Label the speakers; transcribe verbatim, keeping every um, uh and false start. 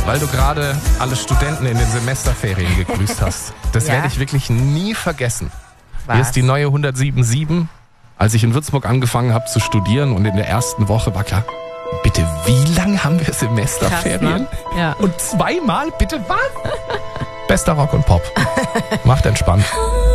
Speaker 1: weil du gerade alle Studenten in den Semesterferien gegrüßt hast. Das
Speaker 2: Ja.
Speaker 1: werde ich wirklich nie vergessen.
Speaker 2: Was?
Speaker 1: Hier ist die neue hundertsieben Komma sieben. Als ich in Würzburg angefangen habe zu studieren und in der ersten Woche war klar, bitte, wie lange haben wir Semesterferien?
Speaker 2: Krass, ne? Ja.
Speaker 1: Und zweimal, bitte was? Bester Rock und Pop. Macht entspannt.